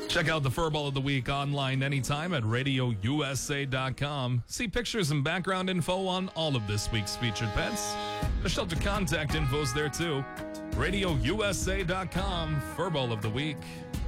Check out the Furball of the Week online anytime at radiousa.com. See pictures and background info on all of this week's featured pets. The shelter contact info's there too. radiousa.com, Furball of the Week.